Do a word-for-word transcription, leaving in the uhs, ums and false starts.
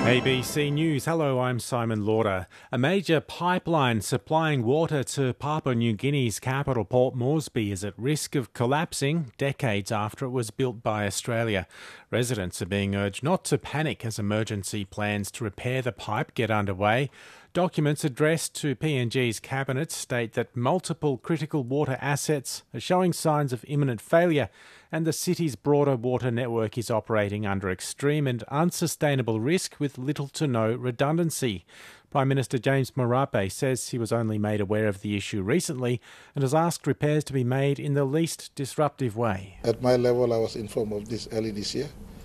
A B C News. Hello, I'm Simon Lauder. A major pipeline supplying water to Papua New Guinea's capital, Port Moresby, is at risk of collapsing decades after it was built by Australia. Residents are being urged not to panic as emergency plans to repair the pipe get underway. Documents addressed to P N G's cabinet state that multiple critical water assets are showing signs of imminent failure, and the city's broader water network is operating under extreme and unsustainable risk with little to no redundancy. Prime Minister James Marape says he was only made aware of the issue recently and has asked repairs to be made in the least disruptive way. At my level, I was informed of this early this year,